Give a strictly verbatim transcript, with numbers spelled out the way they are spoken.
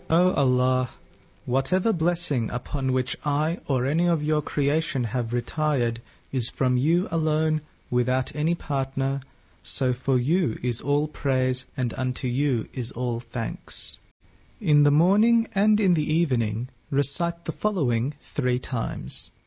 O Allah, whatever blessing upon which I or any of your creation have retired is from you alone, without any partner, so for you is all praise, and unto you is all thanks. In the morning and in the evening, recite the following three times.